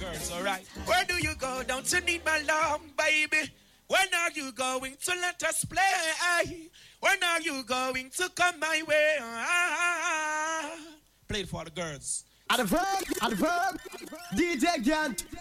girls, alright? Where do you go? Don't you need my love, baby? When are you going to let us play? When are you going to come my way? Play it for the girls. At the verb, DJ Gant.